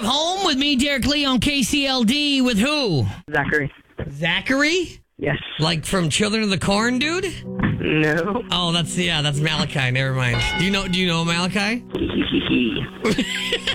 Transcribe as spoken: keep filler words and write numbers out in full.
home with me, Derek Lee, on K C L D with who? Zachary. Zachary? Yes. Like from Children of the Corn, dude? No. Oh, that's, yeah, that's Malachi. Never mind. Do you know, do you know Malachi?